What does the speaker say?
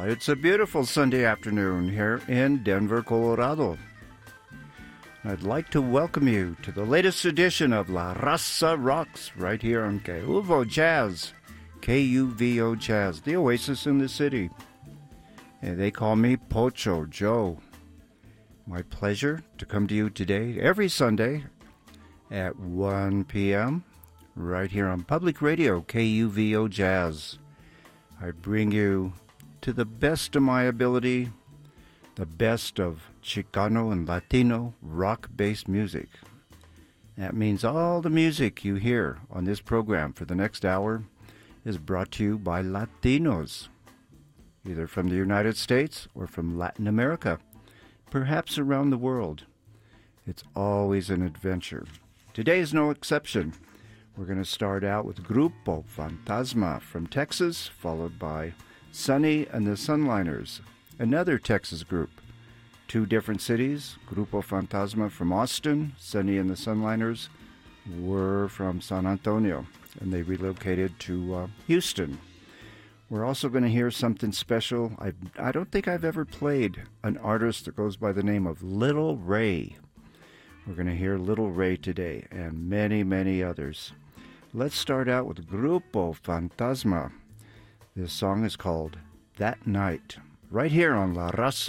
It's a beautiful Sunday afternoon here in Denver, Colorado. I'd like to welcome you to the latest edition of La Raza Rocks right here on KUVO Jazz, KUVO Jazz, the oasis in the city. And they call me Pocho Joe. My pleasure to come to you today every Sunday at 1 p.m. right here on Public Radio, KUVO Jazz. I bring you, to the best of my ability, the best of Chicano and Latino rock-based music. That means all the music you hear on this program for the next hour is brought to you by Latinos, either from the United States or from Latin America, perhaps around the world. It's always an adventure. Today is no exception. We're going to start out with Grupo Fantasma from Texas, followed by Sonny and the Sunliners, another Texas group. Two different cities, Grupo Fantasma from Austin, Sonny and the Sunliners were from San Antonio, and they relocated to Houston. We're also going to hear something special. I don't think I've ever played an artist that goes by the name of Little Ray. We're going to hear Little Ray today, and many, many others. Let's start out with Grupo Fantasma. This song is called That Night, right here on La Raza